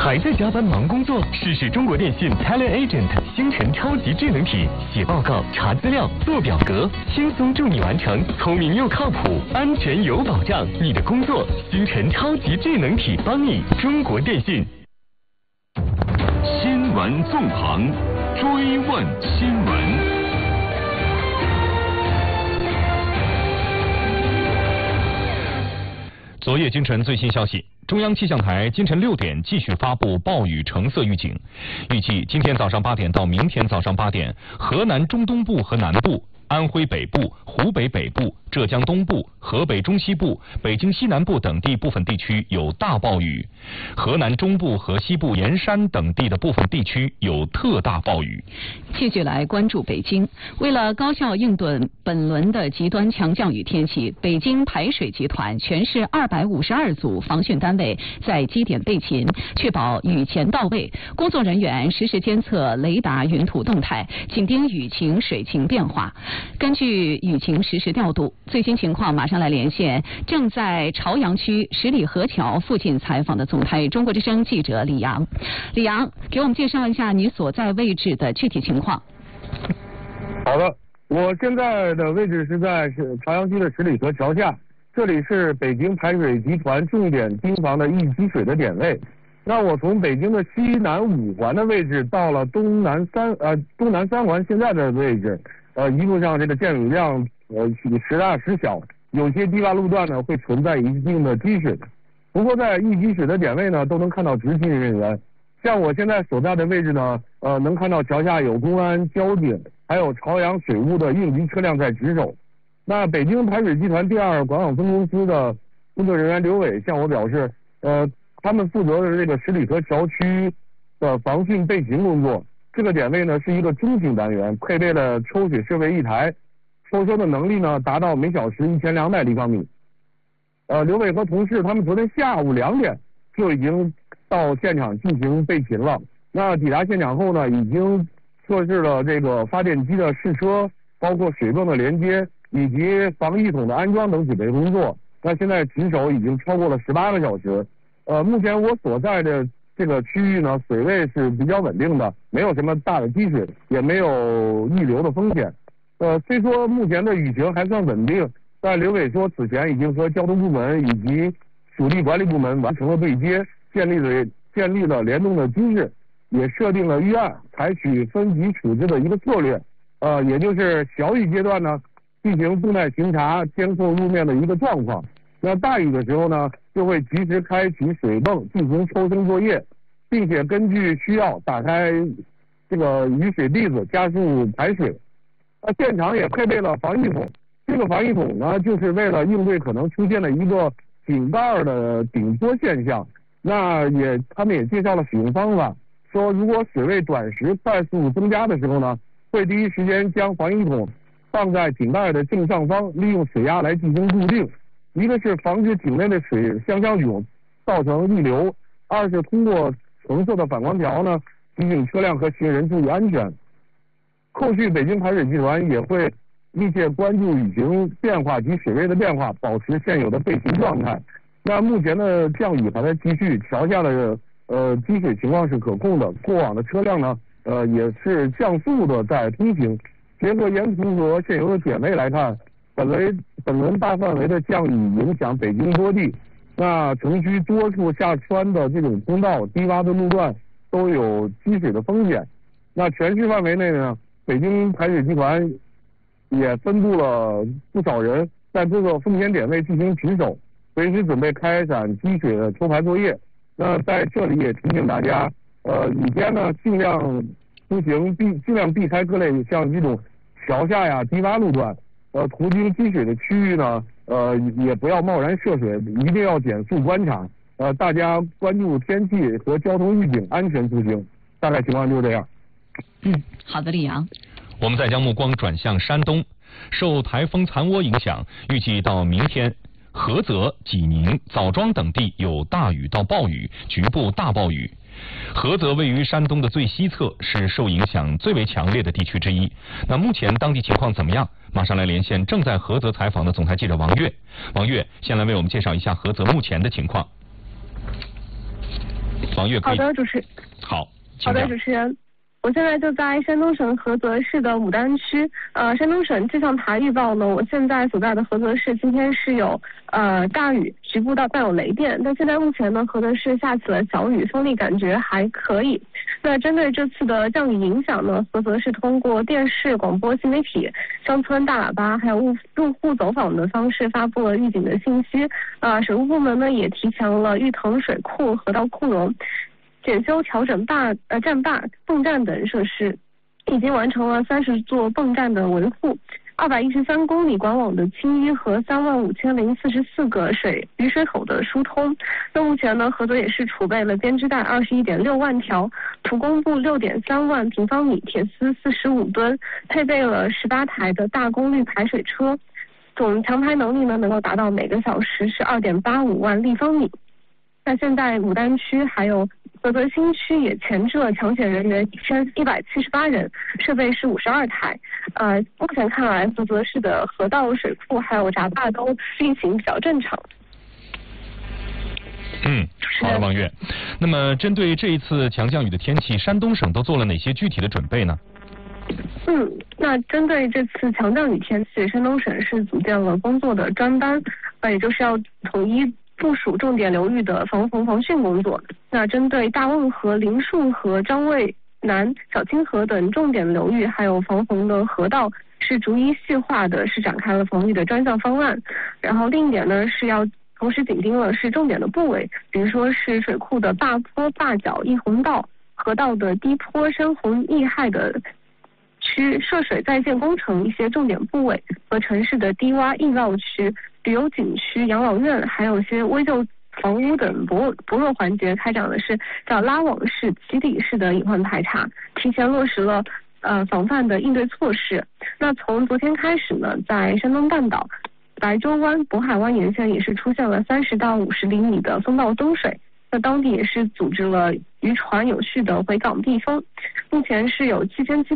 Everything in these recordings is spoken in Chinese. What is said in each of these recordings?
还在加班忙工作？试试中国电信 TeleAgent 星辰超级智能体，写报告、查资料、做表格，轻松助你完成，聪明又靠谱，安全有保障。你的工作，星辰超级智能体帮你。中国电信。 新闻纵横，追问新闻。 昨夜今晨最新消息，中央气象台今晨6点继续发布暴雨橙色预警，预计今天早上8点到明天早上8点，河南中东部和南部、安徽北部、湖北北部、浙江东部、河北中西部、北京西南部等地部分地区有大暴雨，河南中部和西部沿山等地的部分地区有特大暴雨。 继续来关注北京，为了高效应对本轮的极端强降雨天气，北京排水集团全市252组防汛单位在基点备勤，确保雨前到位。工作人员实时监测雷达云图动态，紧盯雨情水情变化，根据雨情实时调度。最新情况马上来连线正在朝阳区十里河桥附近采访的总台中国之声记者李阳。李阳，给我们介绍一下你所在位置的具体情况。 好的，我现在的位置是在朝阳区的十里河桥下，这里是北京排水集团重点盯防的易积水的点位。那我从北京的西南5环的位置到了东南3环现在的位置，一路上这个降雨量时大时小，有些低洼路段呢会存在一定的积水。不过在易积水的点位呢，都能看到执勤人员。像我现在所在的位置呢，能看到桥下有公安、交警，还有朝阳水务的应急车辆在值守。那北京排水集团第2管网分公司的工作人员刘伟向我表示，他们负责的这个十里河桥区的防汛备勤工作。这个点位呢是一个中型单元，配备了抽水设备1台，抽收的能力呢达到每小时1200立方米。刘伟和同事他们昨天下午2点就已经到现场进行备勤了。那抵达现场后呢，已经测试了这个发电机的试车，包括水泵的连接以及防溢筒的安装等准备工作。那现在值守已经超过了18个小时。目前我所在的这个区域呢，水位是比较稳定的，没有什么大的积水，也没有溢流的风险。虽说目前的雨情还算稳定，但刘伟说此前已经和交通部门以及属地管理部门完成了对接，建立了联动的机制，也设定了预案，采取分级处置的一个策略。也就是小雨阶段呢，进行动态巡查，监控路面的一个状况。那大雨的时候呢，就会及时开启水泵进行抽升作业，并且根据需要打开这个雨水篦子加速排水。现场也配备了防溢筒，这个防溢筒呢，就是为了应对可能出现的一个井盖的顶坡现象。那他们也介绍了使用方法，说如果水位短时快速增加的时候呢，会第一时间将防溢筒放在井盖的正上方，利用水压来进行固定。一个是防止井内的水向上涌造成溢流，二是通过橙色的反光条呢，提醒车辆和行人注意安全。后续北京排水集团也会密切关注雨情变化及水位的变化，保持现有的备勤状态。那目前的降雨还在继续，桥下的积水情况是可控的，过往的车辆呢也是降速的在通行。结合沿途和现有的点位来看，本轮大范围的降雨影响北京多地，那城区多处下穿的这种通道、低洼的路段都有积水的风险。那全市范围内呢，北京排水集团也分布了不少人在各个风险点位进行值守，随时准备开展积水的抽排作业。那在这里也提醒大家，雨天呢尽量避开各类像这种桥下呀、低洼路段。途经积水的区域呢，也不要贸然涉水，一定要减速观察。大家关注天气和交通预警，安全出行。大概情况就是这样。 好的，李阳。 我们再将目光转向山东，受台风残涡影响，预计到明天，菏泽、济宁、枣庄等地有大雨到暴雨，局部大暴雨。菏泽位于山东的最西侧，是受影响最为强烈的地区之一。那目前当地情况怎么样？马上来连线正在菏泽采访的总台记者王悦。王悦，先来为我们介绍一下菏泽目前的情况。王王悦可以。 好的，主持。 好， 好的，主持人。我现在就在山东省菏泽市的牡丹区。山东省气象台预报呢，我现在所在的菏泽市今天是有大雨，局部到伴有雷电。但现在目前呢，菏泽市下起了小雨，风力感觉还可以。那针对这次的降雨影响呢，菏泽市通过电视、广播、新媒体、乡村大喇叭，还有入户走访的方式发布了预警的信息。水务部门呢也提前了玉腾水库、河道库容、检修调整站坝、泵站等设施，已经完成了30座泵站的维护，213公里管网的清淤和35044个雨水口的疏通。那目前呢，菏泽也是储备了编织带21.6万条，土工布6.3万平方米，铁丝45吨，配备了18台的大功率排水车，总强排能力呢能够达到每个小时是2.85万立方米。那现在牡丹区还有菏泽新区也前置了抢险人员1178人，设备是52台。目前看来，菏泽市的河道、水库还有闸坝都运行比较正常。 好的，王悦。那么针对这一次强降雨的天气，山东省都做了哪些具体的准备呢？ 那针对这次强降雨天气，山东省是组建了工作的专班，也就是要统一部署重点流域的防洪防汛工作。那针对大汶河、灵顺河、张卫南、小清河等重点流域，还有防洪的河道，是逐一细化的是展开了防御的专项方案。然后另一点呢，是要同时紧盯了是重点的部位，比如说是水库的坝坡、坝角、溢洪道，河道的低坡、山洪溢害的区、涉水在建工程一些重点部位和城市的低洼易涝区、旅游景区、养老院，还有一些危旧房屋等薄弱环节，开展的是叫拉网式、起底式的隐患排查，提前落实了防范的应对措施。那从昨天开始呢，在山东半岛、白洲湾、渤海湾沿线也是出现了30到50厘米的风暴增水。那当地也是组织了渔船有序的回港避风，目前是有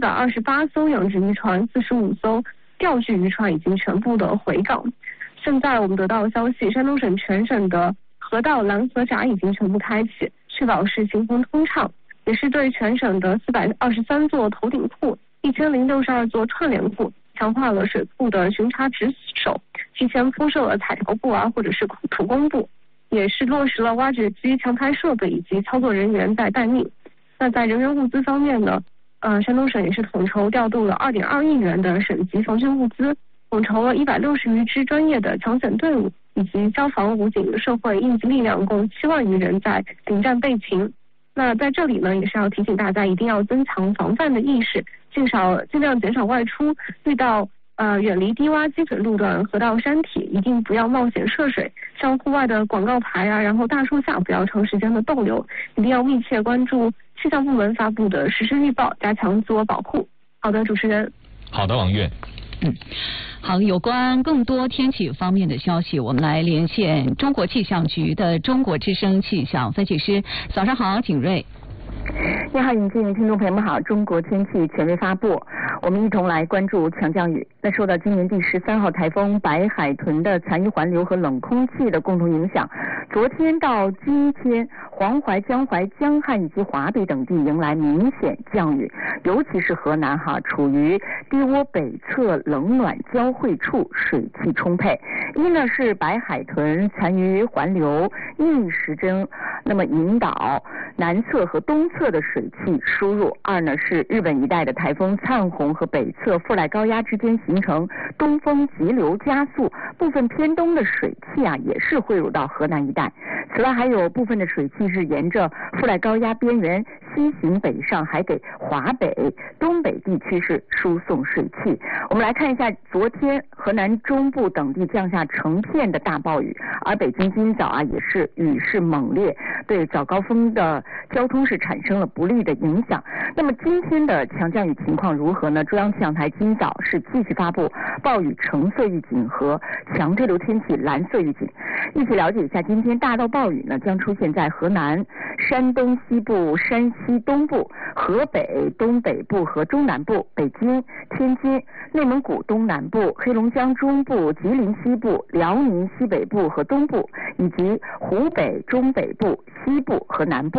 7728艘养殖渔船、45艘钓具渔船已经全部的回港。现在我们得到消息，山东省全省的河道拦河闸已经全部开启，确保是行洪通畅，也是对全省的423座头顶库、1062座串联库强化了水库的巡查值守，提前铺设了彩条布或者是土工布，也是落实了挖掘机、强排设备以及操作人员在待命。那在人员物资方面呢，山东省也是统筹调度了2.2亿元的省级防汛物资，统筹了160余支专业的抢险队伍，以及消防、武警、社会应急力量共7万余人在临战备勤。那在这里呢，也是要提醒大家一定要增强防范的意识，尽量减少外出，遇到远离低洼积水路段、河道、山体，一定不要冒险涉水。像户外的广告牌然后大树下不要长时间的逗留，一定要密切关注气象部门发布的实时预报，加强自我保护。好的，主持人。 好的，王悦。 好，有关更多天气方面的消息，我们来连线中国气象局的中国之声气象分析师。早上好，景睿。 你好，尹静，听众朋友们好。中国天气权威发布，我们一同来关注强降雨。那受到今年第13号台风白海豚的残余环流和冷空气的共同影响，昨天到今天，黄淮、江淮、江汉以及华北等地迎来明显降雨，尤其是河南处于低涡北侧冷暖交汇处，水汽充沛。一呢是白海豚残余环流逆时针那么引导南侧和东侧的水汽输入。二呢是日本一带的台风灿红和北侧富赖高压之间形成东风急流加速，部分偏东的水汽也是汇入到河南一带。此外还有部分的水汽是沿着富赖高压边缘西行北上，还给华北、东北地区是输送水汽。我们来看一下，昨天河南中部等地降下成片的大暴雨，而北京今早也是雨势猛烈，对早高峰的交通是产生了不利的影响。那么今天的强降雨情况如何呢？中央气象台今早是继续发布暴雨橙色预警和强对流天气蓝色预警。一起了解一下，今天大到暴雨呢将出现在河南、山东西部、山西东部、河北东北部和中南部、北京、天津、内蒙古东南部、黑龙江中部、吉林西部、辽宁西北部和东部，以及湖北中北部、西部和南部、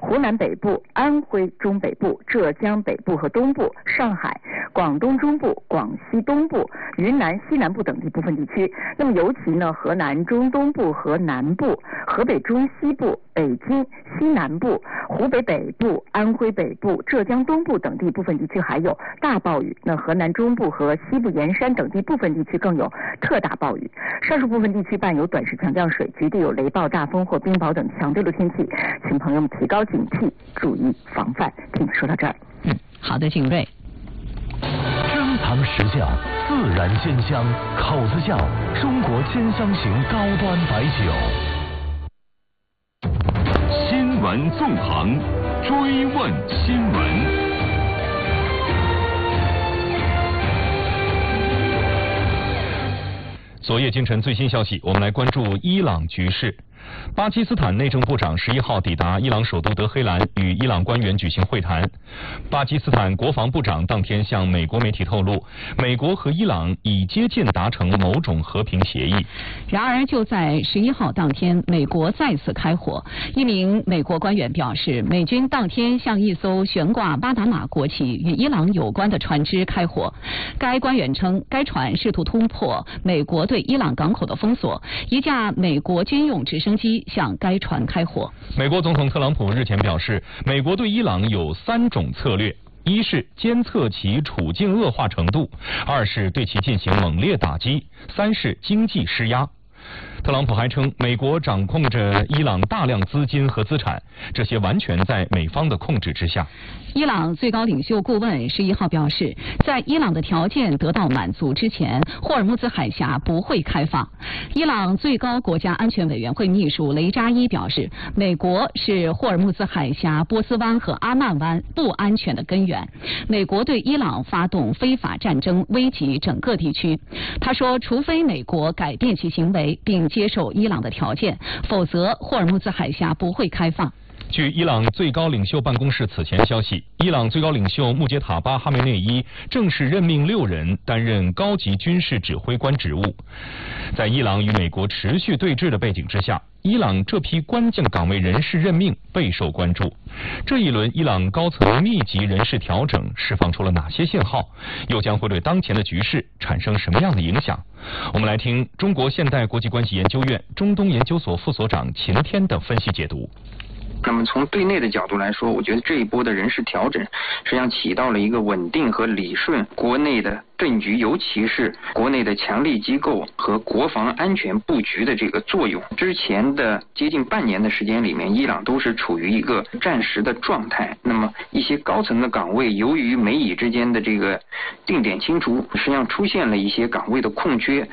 湖南北部、安徽中北部、浙江北部和东部、上海、广东中部、广西东部、云南西南部等地部分地区。那么尤其呢，河南中东部和南部、河北中西部、北京西南部、湖北北部、安徽北部、浙江东部等地部分地区还有大暴雨。那河南中部和西部沿山等地部分地区更有特大暴雨。上述部分地区伴有短时强降水，局地有雷暴、大风或冰雹等强对流天气，请朋友们提高警惕，注意防范。听说到这儿。 好的，景睿。 珍藏实窖，自然鲜香，口子窖，中国千香型高端白酒。 新闻纵横，追问新闻。 昨夜今晨最新消息，我们来关注伊朗局势。巴基斯坦内政部长11号抵达伊朗首都德黑兰，与伊朗官员举行会谈。巴基斯坦国防部长当天向美国媒体透露，美国和伊朗已接近达成某种和平协议。 然而，就在11号当天，美国再次开火。一名美国官员表示，美军当天向一艘悬挂巴拿马国旗与伊朗有关的船只开火。该官员称，该船试图突破美国对伊朗港口的封锁，一架美国军用直升机向该船开火。 美国总统特朗普日前表示，美国对伊朗有3种策略：一是监测其处境恶化程度；2是对其进行猛烈打击；3是经济施压。特朗普还称，美国掌控着伊朗大量资金和资产，这些完全在美方的控制之下。 伊朗最高领袖顾问11号表示，在伊朗的条件得到满足之前，霍尔木兹海峡不会开放。伊朗最高国家安全委员会秘书雷扎伊表示，美国是霍尔木兹海峡、波斯湾和阿曼湾不安全的根源。美国对伊朗发动非法战争，危及整个地区。他说，除非美国改变其行为并接受伊朗的条件，否则霍尔木兹海峡不会开放。 据伊朗最高领袖办公室此前消息，伊朗最高领袖穆杰塔巴哈梅内伊正式任命6人担任高级军事指挥官职务。在伊朗与美国持续对峙的背景之下，伊朗这批关键岗位人事任命备受关注。这一轮伊朗高层密集人事调整释放出了哪些信号，又将会对当前的局势产生什么样的影响？我们来听中国现代国际关系研究院中东研究所副所长秦天的分析解读。 那么从对内的角度来说，我觉得这一波的人事调整实际上起到了一个稳定和理顺国内的政局，尤其是国内的强力机构和国防安全布局的这个作用。之前的接近半年的时间里面，伊朗都是处于一个战时的状态。那么一些高层的岗位，由于美以之间的这个定点清除，实际上出现了一些岗位的空缺。